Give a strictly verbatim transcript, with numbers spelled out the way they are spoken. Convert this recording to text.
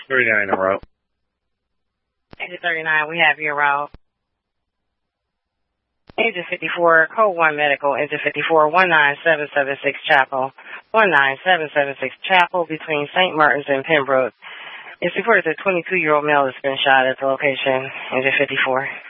thirty-nine in a row. Agent thirty-nine, we have your route. Agent fifty-four, code one medical, Agent fifty-four, one nine seven seven six Chapel, one nine seven seven six Chapel between Saint Martin's and Pembroke. It's reported that a twenty-two-year-old male has been shot at the location, Agent fifty-four.